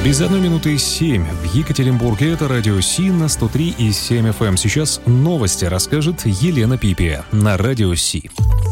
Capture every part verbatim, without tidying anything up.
Без одной минуты семь в Екатеринбурге. Это Радио Си на сто три и семь эф эм. Сейчас новости расскажет Елена Пипия на Радио Си.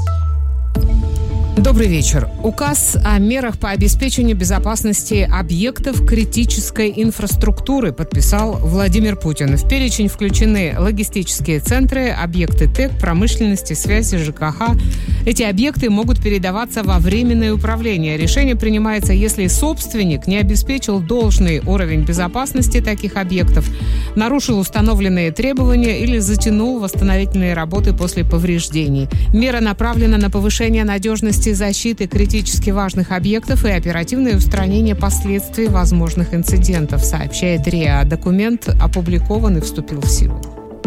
Добрый вечер. Указ о мерах по обеспечению безопасности объектов критической инфраструктуры подписал Владимир Путин. В перечень включены логистические центры, объекты ТЭК, промышленности, связи, ЖКХ. Эти объекты могут передаваться во временное управление. Решение принимается, если собственник не обеспечил должный уровень безопасности таких объектов, нарушил установленные требования или затянул восстановительные работы после повреждений. Мера направлена на повышение надежности защиты критически важных объектов и оперативное устранение последствий возможных инцидентов, сообщает РИА. Документ опубликован и вступил в силу.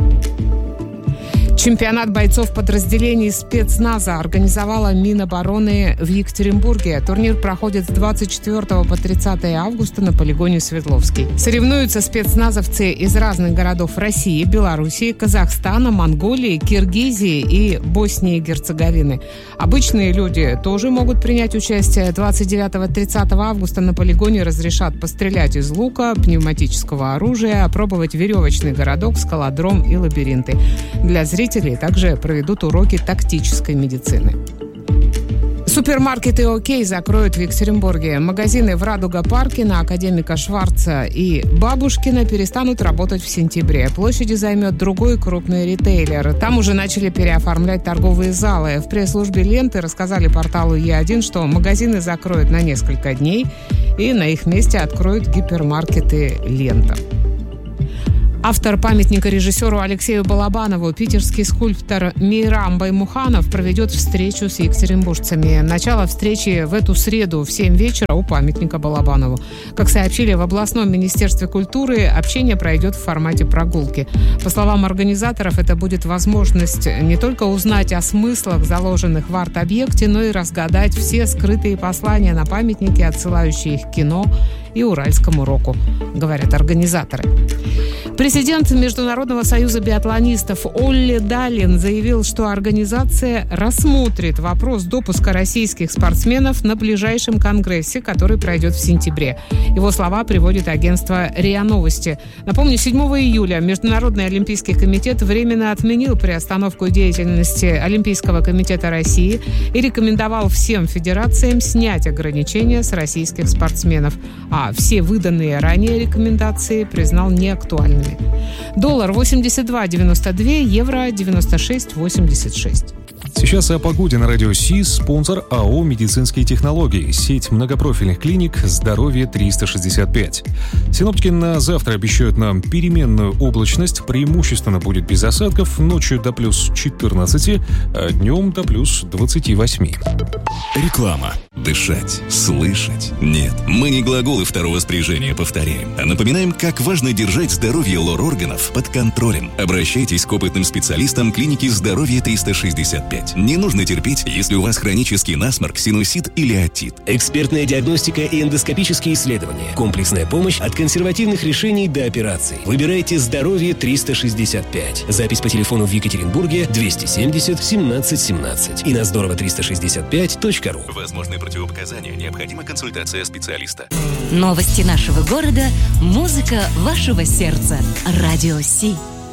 Чемпионат бойцов подразделений спецназа организовала Минобороны в Екатеринбурге. Турнир проходит с двадцать четвёртого по тридцатое августа на полигоне Свердловский. Соревнуются спецназовцы из разных городов России, Белоруссии, Казахстана, Монголии, Киргизии и Боснии и Герцеговины. Обычные люди тоже могут принять участие. двадцать девятого-тридцатого августа на полигоне разрешат пострелять из лука, пневматического оружия, опробовать веревочный городок, скалодром и лабиринты. Для зрителей также проведут уроки тактической медицины. Супермаркеты «Окей» закроют в Екатеринбурге. Магазины в Радуга-парке, на Академика Шварца и Бабушкина перестанут работать в сентябре. Площади займет другой крупный ритейлер. Там уже начали переоформлять торговые залы. В пресс-службе «Ленты» рассказали порталу Е один, что магазины закроют на несколько дней и на их месте откроют гипермаркеты «Лента». Автор памятника режиссеру Алексею Балабанову, питерский скульптор Мейрам Баймуханов, проведет встречу с екатеринбуржцами. Начало встречи в эту среду в семь вечера у памятника Балабанову. Как сообщили в областном министерстве культуры, общение пройдет в формате прогулки. По словам организаторов, это будет возможность не только узнать о смыслах, заложенных в арт-объекте, но и разгадать все скрытые послания на памятнике, отсылающие их к кино и уральскому року, говорят организаторы. Президент Международного союза биатлонистов Олли Далин заявил, что организация рассмотрит вопрос допуска российских спортсменов на ближайшем конгрессе, который пройдет в сентябре. Его слова приводит агентство РИА Новости. Напомню, седьмого июля Международный олимпийский комитет временно отменил приостановку деятельности Олимпийского комитета России и рекомендовал всем федерациям снять ограничения с российских спортсменов, а все выданные ранее рекомендации признал неактуальными. Доллар восемьдесят два девяносто два, евро девяносто шесть восемьдесят шесть. Сейчас о погоде на Радио Си. Спонсор АО «Медицинские технологии». Сеть многопрофильных клиник «Здоровье триста шестьдесят пять». Синоптики на завтра обещают нам переменную облачность. Преимущественно будет без осадков. Ночью до плюс четырнадцати, а днем до плюс двадцати восьми. Реклама. Дышать, слышать. Нет, мы не глаголы второго спряжения повторяем, а напоминаем, как важно держать здоровье лор-органов под контролем. Обращайтесь к опытным специалистам клиники «Здоровье триста шестьдесят пять». Не нужно терпеть, если у вас хронический насморк, синусит или отит. Экспертная диагностика и эндоскопические исследования. Комплексная помощь от консервативных решений до операций. Выбирайте «Здоровье триста шестьдесят пять». Запись по телефону в Екатеринбурге двести семьдесят семнадцать семнадцать и на здорово триста шестьдесят пять точка ру. Возможные противопоказания. Необходима консультация специалиста. Новости нашего города. Музыка вашего сердца. Радио Си.